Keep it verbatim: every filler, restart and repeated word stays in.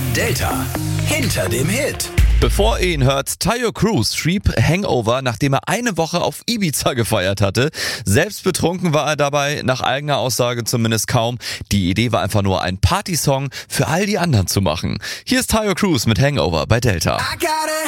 Delta hinter dem Hit. Bevor ihr ihn hört, Taio Cruz schrieb Hangover, nachdem er eine Woche auf Ibiza gefeiert hatte. Selbst betrunken war er dabei, nach eigener Aussage zumindest kaum. Die Idee war einfach nur, einen Partysong für all die anderen zu machen. Hier ist Taio Cruz mit Hangover bei Delta.